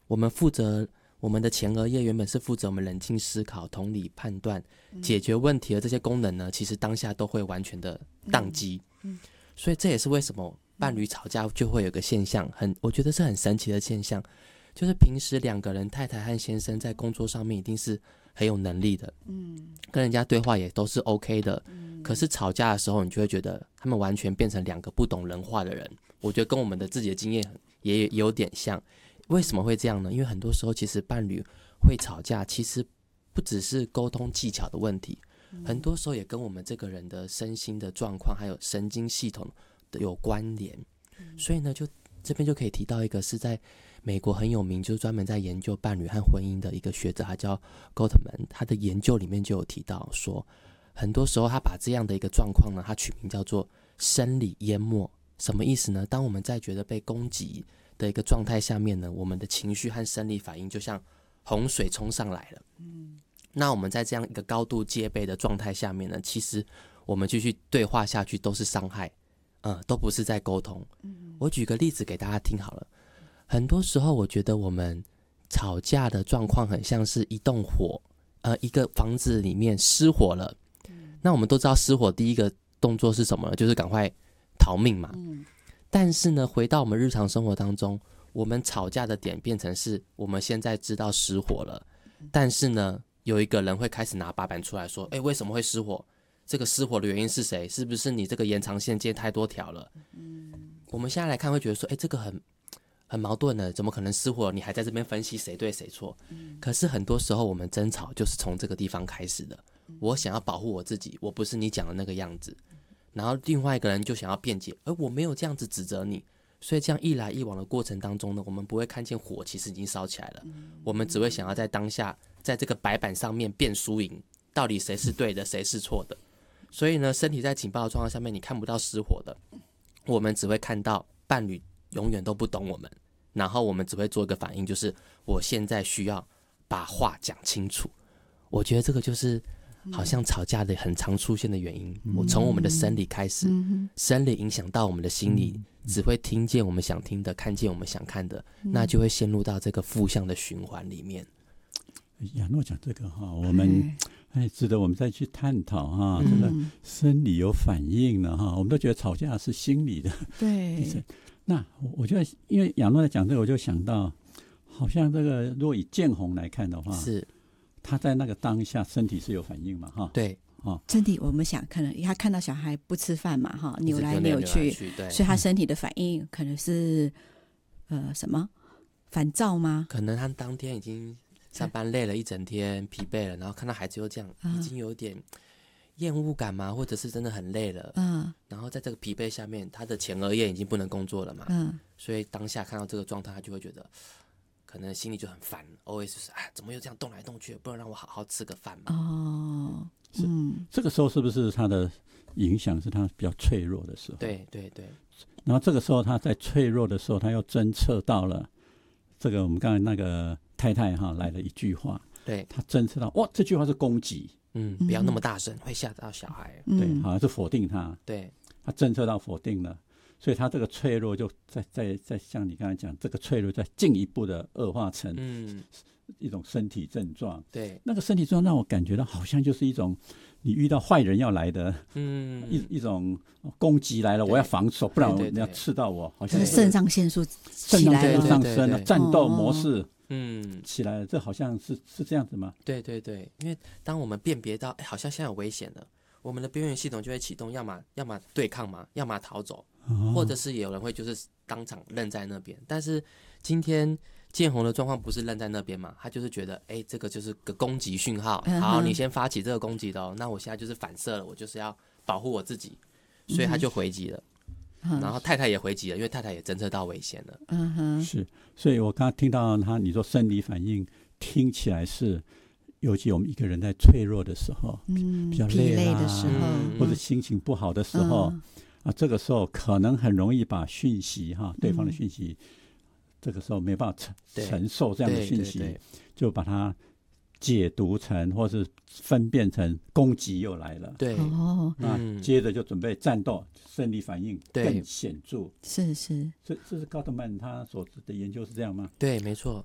我们负责我们的前额叶原本是负责我们冷静思考、同理判断、解决问题的这些功能呢，其实当下都会完全的宕机。所以这也是为什么伴侣吵架就会有个现象，我觉得是很神奇的现象，就是平时两个人太太和先生在工作上面一定是很有能力的，跟人家对话也都是 OK 的，可是吵架的时候，你就会觉得他们完全变成两个不懂人话的人。我觉得跟我们的自己的经验也有点像。为什么会这样呢？因为很多时候其实伴侣会吵架，其实不只是沟通技巧的问题，很多时候也跟我们这个人的身心的状况还有神经系统的有关联。所以呢，就这边就可以提到一个是在美国很有名，就是专门在研究伴侣和婚姻的一个学者，他叫 Gottman。 他的研究里面就有提到说，很多时候他把这样的一个状况呢，他取名叫做生理淹没。什么意思呢？当我们在觉得被攻击的一个状态下面呢，我们的情绪和生理反应就像洪水冲上来了。那我们在这样一个高度戒备的状态下面呢，其实我们继续对话下去都是伤害，都不是在沟通。我举个例子给大家听好了。很多时候我觉得我们吵架的状况很像是一栋火，一个房子里面失火了。那我们都知道失火第一个动作是什么呢？就是赶快逃命嘛。但是呢，回到我们日常生活当中，我们吵架的点变成是我们现在知道失火了，但是呢，有一个人会开始拿把板出来说，为什么会失火？这个失火的原因是谁？是不是你这个延长线接太多条了？我们现在来看会觉得说，这个很矛盾的，怎么可能失火？你还在这边分析谁对谁错？可是很多时候我们争吵就是从这个地方开始的。我想要保护我自己，我不是你讲的那个样子。然后另外一个人就想要辩解，我没有这样子指责你。所以这样一来一往的过程当中呢，我们不会看见火其实已经烧起来了，我们只会想要在当下在这个白板上面辩输赢，到底谁是对的谁是错的。所以呢，身体在警报的状况下面，你看不到失火的，我们只会看到伴侣永远都不懂我们，然后我们只会做一个反应，就是我现在需要把话讲清楚。我觉得这个就是好像吵架的很常出现的原因。我从我们的生理开始，生理影响到我们的心理，只会听见我们想听的，看见我们想看的，那就会陷入到这个负向的循环里面。 亚诺讲这个我们值得我们再去探讨这个生理有反应了我们都觉得吵架是心理的。 对。 那我觉得，因为亚诺在讲这个，我就想到，好像这个如果以建宏来看的话， 是他在那个当下身体是有反应嘛对。 身体我们想可能他看到小孩不吃饭嘛扭来扭去，所以他身体的反应可能是什么烦躁吗？ 可能他当天已经上班累了一整天，疲惫了，然后看到孩子又这样，已经有点厌恶感嘛，或者是真的很累了，然后在这个疲惫下面，他的前额叶已经不能工作了嘛，所以当下看到这个状态，他就会觉得可能心里就很烦 ，always 就是怎么又这样动来动去，不能让我好好吃个饭嘛。 这个时候是不是他的影响是他比较脆弱的时候？ 对对对。 然后这个时候他在脆弱的时候，他又侦测到了这个我们刚才那个太太来了一句话， 对， 他侦测到这句话是攻击， 不要那么大声，会吓到小孩。 对，好像是否定他， 对， 他侦测到否定了，所以他这个脆弱就在像你刚才讲，这个脆弱在进一步的恶化成一种身体症状。 对， 那个身体症状让我感觉到好像就是一种你遇到坏人要来的一种攻击来了，我要防守，不然你要刺到我，好像肾上腺素起来了， 上升了，战斗模式起来了，这好像是这样子吗？ 对对对，因为当我们辨别到好像现在有危险了，我们的边缘系统就会启动，要么对抗嘛，要么逃走，或者是有人会就是当场愣在那边。但是今天建宏的状况不是愣在那边嘛，他就是觉得这个就是个攻击讯号，好，你先发起这个攻击的那我现在就是反射了，我就是要保护我自己，所以他就回击了。然后太太也回击了，因为太太也侦测到危险了。 是，所以我刚刚听到你说生理反应，听起来是，尤其我们一个人在脆弱的时候，比较累的时候， 或者心情不好的时候，这个时候可能很容易把讯息对方的讯息，这个时候没办法承受这样的讯息，就把它解读成或是分辨成攻击又来了。 对， 那接着就准备战斗，生理反应更显著。 是， 这是高特曼他所的研究是这样吗？ 对，没错。